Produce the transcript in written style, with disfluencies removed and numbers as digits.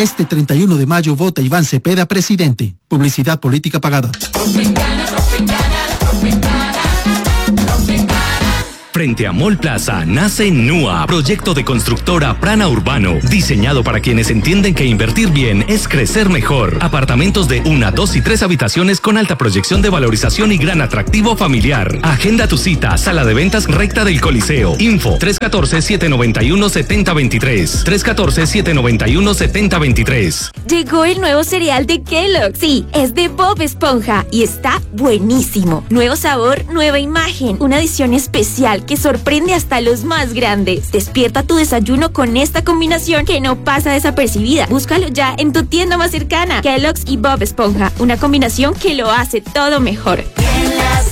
Este 31 de mayo vota Iván Cepeda presidente. Publicidad política pagada. Frente a Mall Plaza nace NUA, proyecto de constructora Prana Urbano, diseñado para quienes entienden que invertir bien es crecer mejor. Apartamentos de 1, 2 y 3 habitaciones con alta proyección de valorización y gran atractivo familiar. Agenda tu cita, sala de ventas recta del Coliseo. Info 314-791-7023. 314-791-7023. Llegó el nuevo cereal de Kellogg's. Sí, es de Bob Esponja y está buenísimo. Nuevo sabor, nueva imagen, una edición especial que sorprende hasta los más grandes. Despierta tu desayuno con esta combinación que no pasa desapercibida. Búscalo ya en tu tienda más cercana. Kellogg's y Bob Esponja, una combinación que lo hace todo mejor.